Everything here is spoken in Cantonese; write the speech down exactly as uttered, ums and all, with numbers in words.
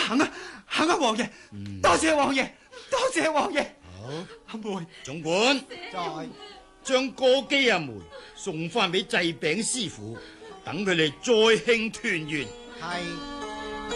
行啊行啊，王爺，嗯、多謝王爺，多謝王爺。 好， 阿妹， 總管在將歌姬阿梅送翻俾祭餅師傅，等佢哋再慶團圓。 係。